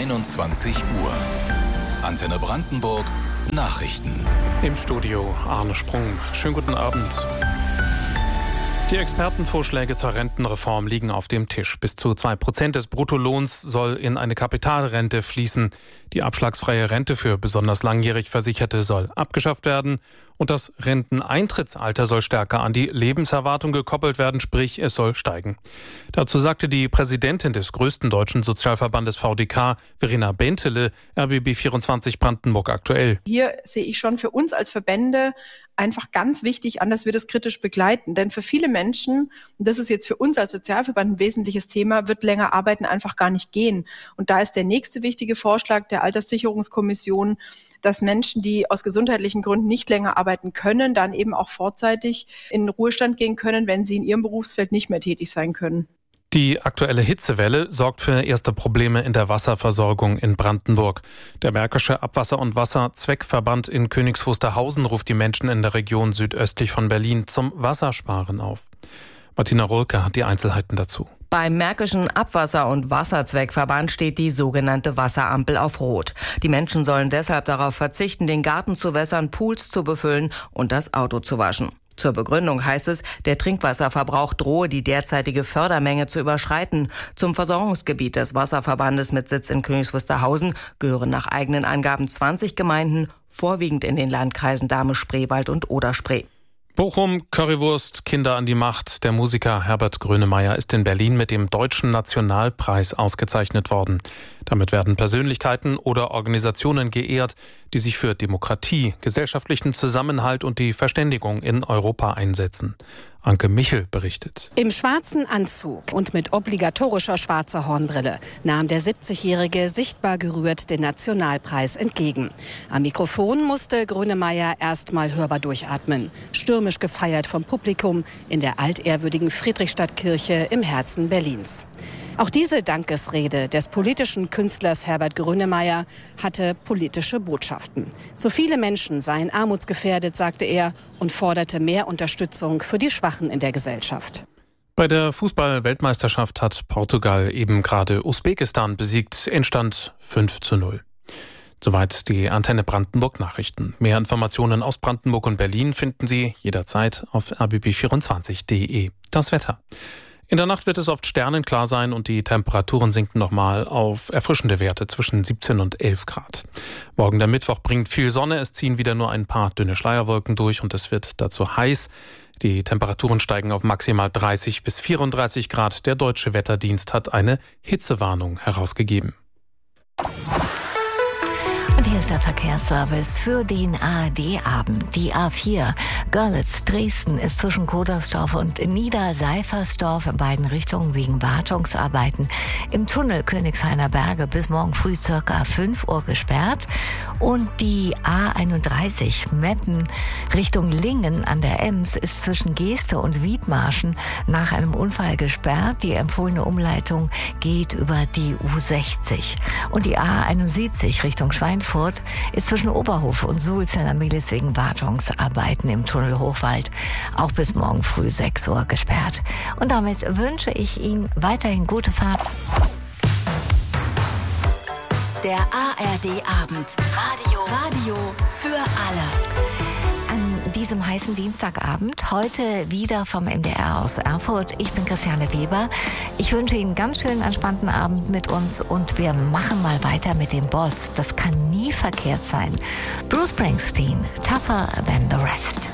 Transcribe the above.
21 Uhr. Antenne Brandenburg, Nachrichten. Im Studio Arne Sprung. Schönen guten Abend. Die Expertenvorschläge zur Rentenreform liegen auf dem Tisch. Bis zu 2% des Bruttolohns soll in eine Kapitalrente fließen. Die abschlagsfreie Rente für besonders langjährig Versicherte soll abgeschafft werden. Und das Renteneintrittsalter soll stärker an die Lebenserwartung gekoppelt werden, sprich es soll steigen. Dazu sagte die Präsidentin des größten deutschen Sozialverbandes VDK, Verena Bentele, RBB24 Brandenburg aktuell. Hier sehe ich schon für uns als Verbände einfach ganz wichtig an, dass wir das kritisch begleiten. Denn für viele Menschen, und das ist jetzt für uns als Sozialverband ein wesentliches Thema, wird länger arbeiten einfach gar nicht gehen. Und da ist der nächste wichtige Vorschlag der Alterssicherungskommission, dass Menschen, die aus gesundheitlichen Gründen nicht länger arbeiten können, dann eben auch vorzeitig in den Ruhestand gehen können, wenn sie in ihrem Berufsfeld nicht mehr tätig sein können. Die aktuelle Hitzewelle sorgt für erste Probleme in der Wasserversorgung in Brandenburg. Der Märkische Abwasser- und Wasserzweckverband in Königs Wusterhausen ruft die Menschen in der Region südöstlich von Berlin zum Wassersparen auf. Martina Rohlke hat die Einzelheiten dazu. Beim Märkischen Abwasser- und Wasserzweckverband steht die sogenannte Wasserampel auf Rot. Die Menschen sollen deshalb darauf verzichten, den Garten zu wässern, Pools zu befüllen und das Auto zu waschen. Zur Begründung heißt es, der Trinkwasserverbrauch drohe die derzeitige Fördermenge zu überschreiten. Zum Versorgungsgebiet des Wasserverbandes mit Sitz in Königs Wusterhausen gehören nach eigenen Angaben 20 Gemeinden, vorwiegend in den Landkreisen Dahme-Spreewald und Oder-Spree. Bochum, Currywurst, Kinder an die Macht. Der Musiker Herbert Grönemeyer ist in Berlin mit dem Deutschen Nationalpreis ausgezeichnet worden. Damit werden Persönlichkeiten oder Organisationen geehrt, die sich für Demokratie, gesellschaftlichen Zusammenhalt und die Verständigung in Europa einsetzen. Anke Michel berichtet. Im schwarzen Anzug und mit obligatorischer schwarzer Hornbrille nahm der 70-Jährige sichtbar gerührt den Nationalpreis entgegen. Am Mikrofon musste Grönemeyer erstmal hörbar durchatmen. Stürmisch gefeiert vom Publikum in der altehrwürdigen Friedrichstadtkirche im Herzen Berlins. Auch diese Dankesrede des politischen Künstlers Herbert Grönemeyer hatte politische Botschaften. So viele Menschen seien armutsgefährdet, sagte er, und forderte mehr Unterstützung für die Schwachen in der Gesellschaft. Bei der Fußball-Weltmeisterschaft hat Portugal eben gerade Usbekistan besiegt. Endstand 5:0. Soweit die Antenne Brandenburg Nachrichten. Mehr Informationen aus Brandenburg und Berlin finden Sie jederzeit auf rbb24.de. Das Wetter. In der Nacht wird es oft sternenklar sein und die Temperaturen sinken nochmal auf erfrischende Werte zwischen 17 und 11 Grad. Morgen der Mittwoch bringt viel Sonne, es ziehen wieder nur ein paar dünne Schleierwolken durch und es wird dazu heiß. Die Temperaturen steigen auf maximal 30 bis 34 Grad. Der Deutsche Wetterdienst hat eine Hitzewarnung herausgegeben. Und hier ist der Verkehrsservice für den ARD-Abend. Die A4 Görlitz-Dresden ist zwischen Kodersdorf und Niederseifersdorf in beiden Richtungen wegen Wartungsarbeiten im Tunnel Königshainer Berge bis morgen früh circa 5 Uhr gesperrt. Und die A31 Meppen Richtung Lingen an der Ems ist zwischen Geeste und Wiedmarschen nach einem Unfall gesperrt. Die empfohlene Umleitung geht über die U60. Und die A71 Richtung Schweinfurt ist zwischen Oberhof und Sulzener-Milis wegen Wartungsarbeiten im Tunnel Hochwald auch bis morgen früh 6 Uhr gesperrt. Und damit wünsche ich Ihnen weiterhin gute Fahrt. Der ARD-Abend. Radio für alle. An diesem heißen Dienstagabend, heute wieder vom MDR aus Erfurt. Ich bin Christiane Weber. Ich wünsche Ihnen einen ganz schönen, entspannten Abend mit uns und wir machen mal weiter mit dem Boss. Das kann nie verkehrt sein. Bruce Springsteen, Tougher Than the Rest.